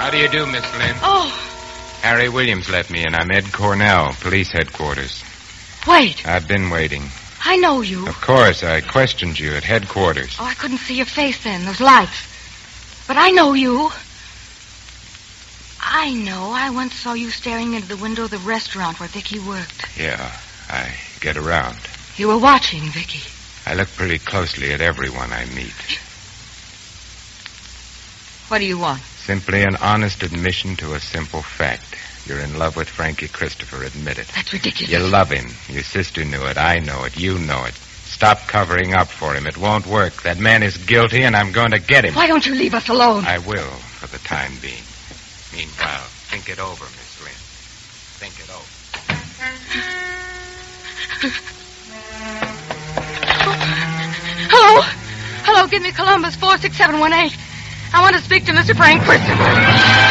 How do you do, Miss Lynn? Oh. Harry Williams let me in. I'm Ed Cornell, police headquarters. Wait. I've been waiting. I know you. Of course, I questioned you at headquarters. Oh, I couldn't see your face then. Those lights. But I know you. I know. I once saw you staring into the window of the restaurant where Vicky worked. Yeah, I get around. You were watching Vicky. I look pretty closely at everyone I meet. What do you want? Simply an honest admission to a simple fact. You're in love with Frankie Christopher. Admit it. That's ridiculous. You love him. Your sister knew it. I know it. You know it. Stop covering up for him. It won't work. That man is guilty, and I'm going to get him. Why don't you leave us alone? I will, for the time being. Meanwhile, think it over, Miss Lynn. Think it over. Hello? Hello, give me Columbus 46718. I want to speak to Mr. Frank Christopher.